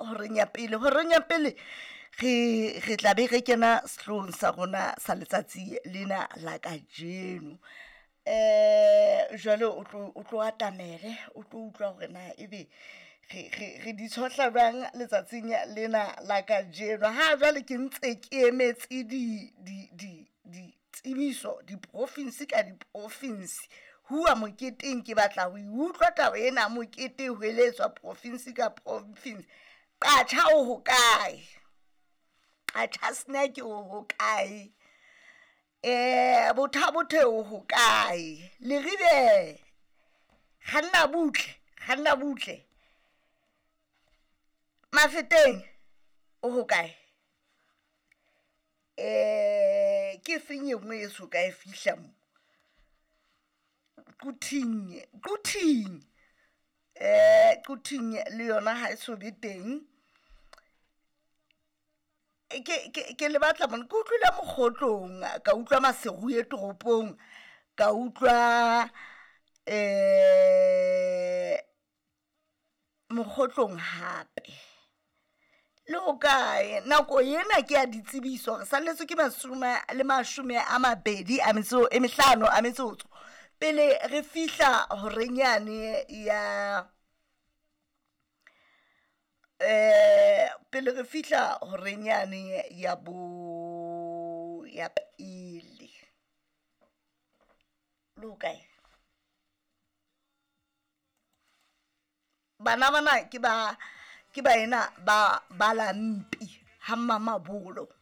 horeng ya pele re tla be re kena sehlong sa rona sa letsatsi lena la kajeno. Jwale o tlo atamele o tlo utlwa hore na ebe re di tshotla bang letsatsing lena la kajeno. Ha jwale ke ntse ke emetse di tsebiso di-province ka di-province hua moketeng ke batla ho utlwa taba ena mokete ho eletswa province ka province. Qacha o hokae? Qacha snack o hokae? Bothabothe o hokae? Leribe kganna butle Mafeteng o hokae? Ke fenye nngwe e so ka e fihla mo Quthing le yona ha e so be teng. Ke le batla mona ke utlwile mokgotlong ka utlwa maseruye toropong ka utlwa mokgotlong hape le ho kae nako ena ke a ditsebiso re salletswe ke 25 pele re fihla horenyane ya pele re fihla horenyane ya pele le ho kae bana ke ba ena ba lampi ha mmamabolo